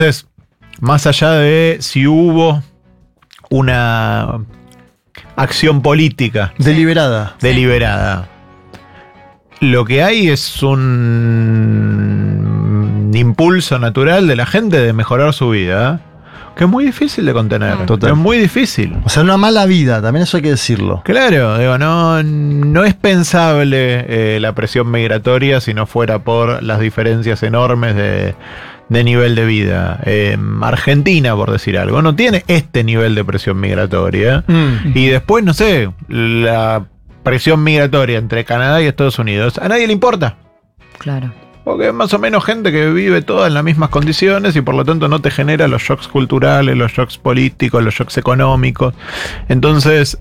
Entonces, más allá de si hubo una acción política deliberada, lo que hay es un impulso natural de la gente de mejorar su vida, que es muy difícil de contener. Total. Es muy difícil. O sea, una mala vida, también eso hay que decirlo. Claro, digo, no es pensable la presión migratoria si no fuera por las diferencias enormes de nivel de vida. Argentina, por decir algo, no tiene este nivel de presión migratoria. Y después, no sé, la presión migratoria entre Canadá y Estados Unidos, a nadie le importa. Claro. Porque es más o menos gente que vive toda en las mismas condiciones y por lo tanto no te genera los shocks culturales, los shocks políticos, los shocks económicos. Entonces,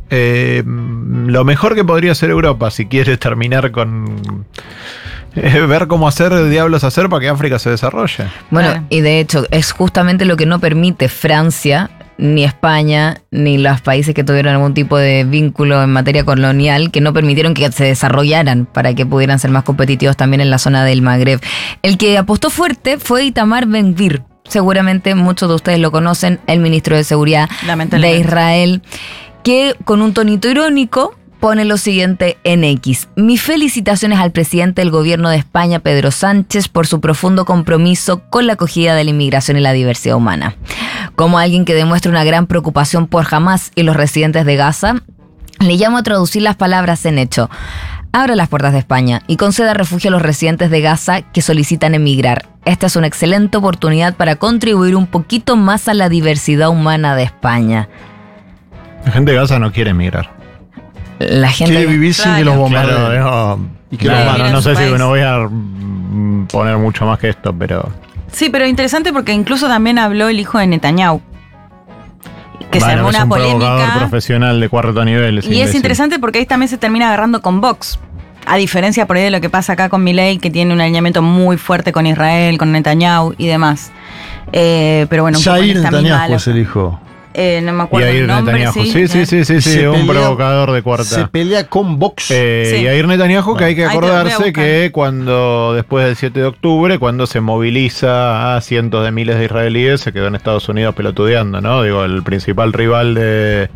lo mejor que podría hacer Europa, si quieres terminar con... ver cómo diablos hacer para que África se desarrolle. Bueno, y de hecho es justamente lo que no permite Francia, ni España, ni los países que tuvieron algún tipo de vínculo en materia colonial, que no permitieron que se desarrollaran para que pudieran ser más competitivos también en la zona del Magreb. El que apostó fuerte fue Itamar Ben-Gvir. Seguramente muchos de ustedes lo conocen, el ministro de Seguridad de Israel, que con un tonito irónico pone lo siguiente en X. Mis felicitaciones al presidente del gobierno de España, Pedro Sánchez, por su profundo compromiso con la acogida de la inmigración y la diversidad humana. Como alguien que demuestra una gran preocupación por Hamás y los residentes de Gaza, le llamo a traducir las palabras en hecho. Abra las puertas de España y conceda refugio a los residentes de Gaza que solicitan emigrar. Esta es una excelente oportunidad para contribuir un poquito más a la diversidad humana de España. La gente de Gaza no quiere emigrar. La gente quiere vivir sin que los bombardeen. Claro, y que no sé si no voy a poner mucho más que esto, pero... Sí, pero interesante porque incluso también habló el hijo de Netanyahu, que se armó una polémica. Un provocador profesional de cuarto nivel. Y es interesante porque ahí también se termina agarrando con Vox. A diferencia por ahí de lo que pasa acá con Milei, que tiene un alineamiento muy fuerte con Israel, con Netanyahu y demás. Pero bueno, Jair Netanyahu es el hijo. No me acuerdo el nombre. Netanyahu. Sí, un provocador de cuarta. Se pelea con Vox. Y Jair Netanyahu, que hay que acordarse que cuando, después del 7 de octubre, cuando se moviliza a cientos de miles de israelíes, se quedó en Estados Unidos pelotudeando, ¿no? Digo, el principal rival de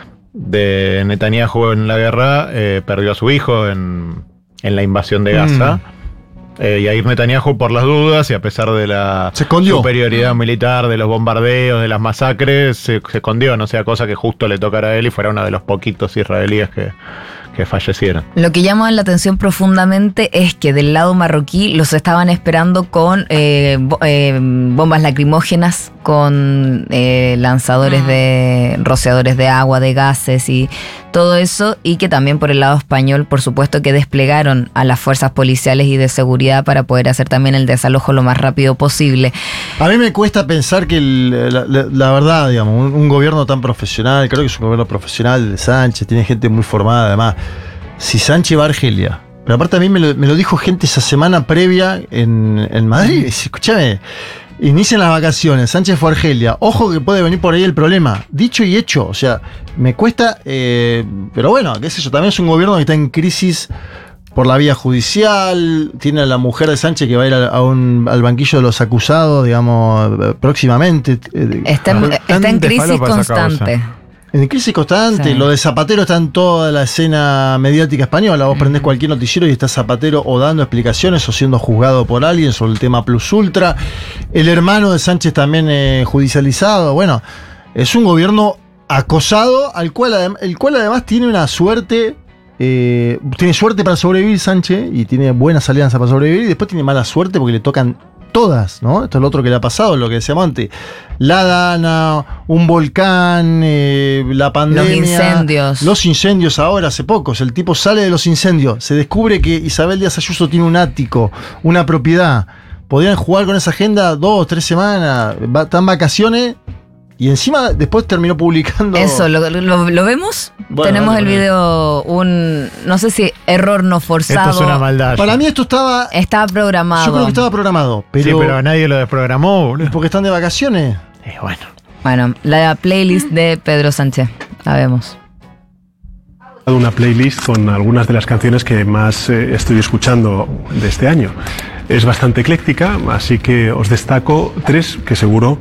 Netanyahu en la guerra perdió a su hijo en la invasión de Gaza. Yair Netanyahu, por las dudas y a pesar de la superioridad militar, de los bombardeos, de las masacres, se escondió, no sea cosa que justo le tocara a él y fuera uno de los poquitos israelíes que fallecieron. Lo que llama la atención profundamente es que del lado marroquí los estaban esperando con bombas lacrimógenas, con lanzadores de rociadores de agua, de gases y todo eso, y que también por el lado español, por supuesto, que desplegaron a las fuerzas policiales y de seguridad para poder hacer también el desalojo lo más rápido posible. A mí me cuesta pensar que la verdad, digamos, un gobierno tan profesional, creo que es un gobierno profesional de Sánchez, tiene gente muy formada además. Si Sánchez va a Argelia, pero aparte a mí me lo dijo gente esa semana previa en Madrid, escúchame, inician las vacaciones, Sánchez fue a Argelia, ojo que puede venir por ahí el problema, dicho y hecho, o sea, me cuesta, pero bueno, qué sé yo, también es un gobierno que está en crisis por la vía judicial, tiene a la mujer de Sánchez que va a ir al banquillo de los acusados, digamos, próximamente. Está en crisis constante. En crisis constante, sí. Lo de Zapatero está en toda la escena mediática española. Vos prendés cualquier noticiero y está Zapatero o dando explicaciones o siendo juzgado por alguien sobre el tema Plus Ultra. El hermano de Sánchez también judicializado. Bueno, es un gobierno acosado, el cual además tiene una suerte. Tiene suerte para sobrevivir Sánchez y tiene buenas alianzas para sobrevivir. Y después tiene mala suerte porque le tocan todas, ¿no? Esto es lo otro que le ha pasado, lo que decíamos antes. La Dana, un volcán, la pandemia. Los incendios ahora, hace pocos. El tipo sale de los incendios. Se descubre que Isabel Díaz Ayuso tiene un ático, una propiedad. Podrían jugar con esa agenda 2, 3 semanas. Están vacaciones. Y encima después terminó publicando... Eso, ¿lo vemos? Bueno, tenemos el video, no sé si error no forzado. Esto es una maldad. Para mí esto estaba programado. Yo creo que estaba programado. Pero, sí, pero nadie lo desprogramó, boludo. Porque están de vacaciones. Bueno, la playlist de Pedro Sánchez. La vemos. Una playlist con algunas de las canciones que más estoy escuchando de este año. es bastante ecléctica, así que os destaco 3 que seguro